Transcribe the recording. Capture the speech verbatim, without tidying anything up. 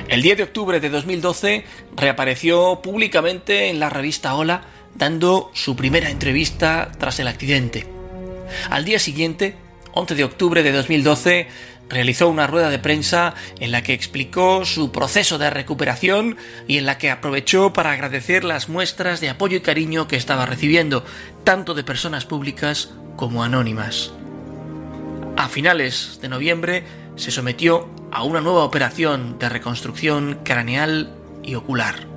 El diez de octubre de dos mil doce reapareció públicamente en la revista Hola, dando su primera entrevista tras el accidente. Al día siguiente, once de octubre de dos mil doce, realizó una rueda de prensa en la que explicó su proceso de recuperación y en la que aprovechó para agradecer las muestras de apoyo y cariño que estaba recibiendo, tanto de personas públicas como anónimas. A finales de noviembre se sometió a una nueva operación de reconstrucción craneal y ocular.